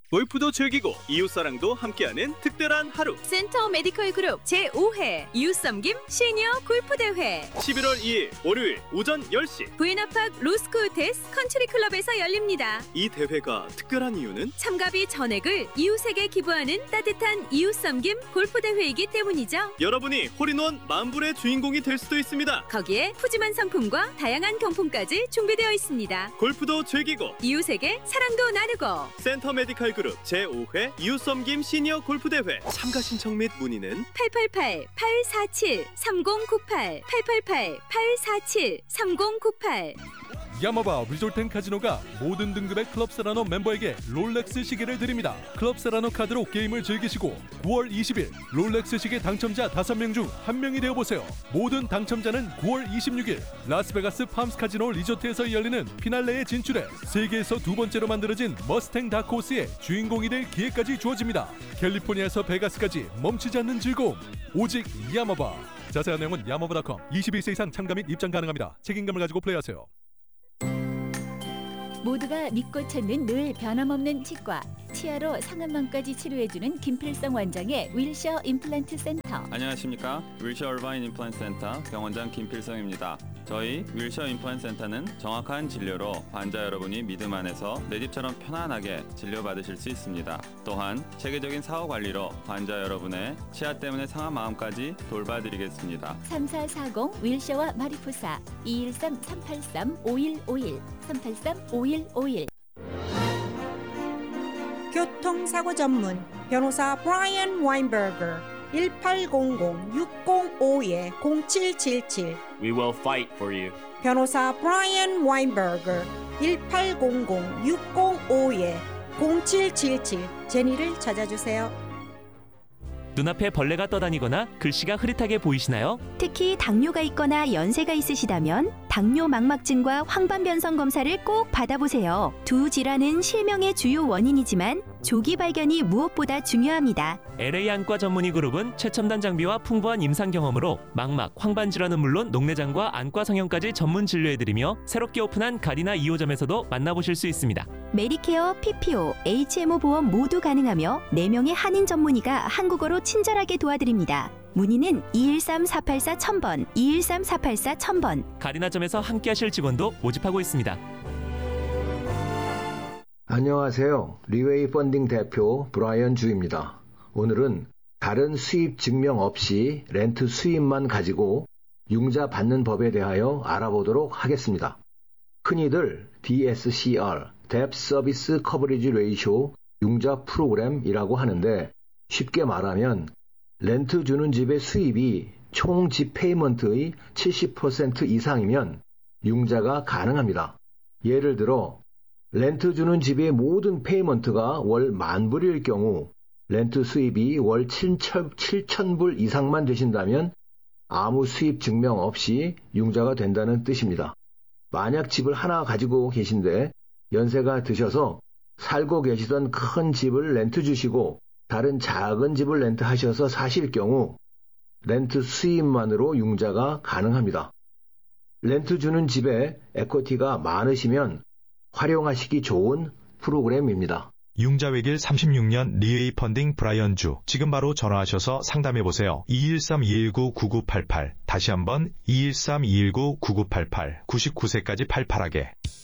골프도 즐기고 이웃사랑도 함께하는 특별한 하루. 센터 메디컬 그룹 제5회 이웃섬김 시니어 골프대회 11월 2일 월요일 오전 10시 부에나팍 로스코호테스 컨트리클럽에서 열립니다. 이 대회가 특별한 이유는 참가비 전액을 이웃에게 기부하는 따뜻한 이웃섬김 골프대회이기 때문이죠. 여러분이 홀인원 만불의 주인공이 될 수도 있습니다. 거기에 푸짐한 상품과 다양한 경품까지 준비되어 있습니다. 골프도 즐기고 이웃에게 사랑도 나누고 센터 메디컬 그룹 제5회 이웃섬김 시니어 골프대회 참가 신청 및 문의는 888-847-3098 888-847-3098 야마바 리조트 & 카지노가 모든 등급의 클럽 세라노 멤버에게 롤렉스 시계를 드립니다. 클럽 세라노 카드로 게임을 즐기시고 9월 20일 롤렉스 시계 당첨자 5명 중 1명이 되어보세요. 모든 당첨자는 9월 26일 라스베가스 팜스 카지노 리조트에서 열리는 피날레에 진출해 세계에서 두 번째로 만들어진 머스탱 다크호스의 주인공이 될 기회까지 주어집니다. 캘리포니아에서 베가스까지 멈추지 않는 즐거움 오직 야마바. 자세한 내용은 야마바.com. 21세 이상 참가 및 입장 가능합니다. 책임감을 가지고 플레이하세요. 모두가 믿고 찾는 늘 변함없는 치과 치아로 상안망까지 치료해주는 김필성 원장의 윌셔 임플란트 센터. 안녕하십니까. 윌셔 얼바인 임플란트 센터 병원장 김필성입니다. 저희 윌셔 임플란트 센터는 정확한 진료로 환자 여러분이 믿음 안에서 내 집처럼 편안하게 진료받으실 수 있습니다. 또한 체계적인 사후 관리로 환자 여러분의 치아 때문에 상한 마음까지 돌봐드리겠습니다. 3440 윌셔와 마리포사 213-383-5151 383-5151. 교통사고 전문 변호사 브라이언 와인버거 1800-605-0777 We will fight for you. 변호사 브라이언 와인버거 1800-605-0777 제니를 찾아주세요. 눈앞에 벌레가 떠다니거나 글씨가 흐릿하게 보이시나요? 특히 당뇨가 있거나 연세가 있으시다면 당뇨 망막증과 황반변성 검사를 꼭 받아보세요. 두 질환은 실명의 주요 원인이지만 조기 발견이 무엇보다 중요합니다. LA 안과 전문의 그룹은 최첨단 장비와 풍부한 임상 경험으로 망막, 황반 질환은 물론 녹내장과 안과 성형까지 전문 진료해드리며 새롭게 오픈한 가디나 2호점에서도 만나보실 수 있습니다. 메디케어, PPO, HMO 보험 모두 가능하며 4명의 한인 전문의가 한국어로 친절하게 도와드립니다. 문의는 213-484-1000번, 213-484-1000번. 가디나점에서 함께하실 직원도 모집하고 있습니다. 안녕하세요. 리웨이 펀딩 대표 브라이언 주입니다. 오늘은 다른 수입 증명 없이 렌트 수입만 가지고 융자 받는 법에 대하여 알아보도록 하겠습니다. 흔히들 DSCR, Debt Service Coverage Ratio 융자 프로그램이라고 하는데 쉽게 말하면 렌트 주는 집의 수입이 총 집 페이먼트의 70% 이상이면 융자가 가능합니다. 예를 들어 렌트 주는 집의 모든 페이먼트가 월 10,000불일 경우 렌트 수입이 월 7,000불 이상만 되신다면 아무 수입 증명 없이 융자가 된다는 뜻입니다. 만약 집을 하나 가지고 계신데 연세가 드셔서 살고 계시던 큰 집을 렌트 주시고 다른 작은 집을 렌트하셔서 사실 경우 렌트 수입만으로 융자가 가능합니다. 렌트 주는 집에 에쿼티가 많으시면 활용하시기 좋은 프로그램입니다. 융자외길 36년 리웨이 펀딩 브라이언 주. 지금 바로 전화하셔서 상담해보세요. 213-219-9988. 다시 한번 213-219-9988. 99세까지 팔팔하게.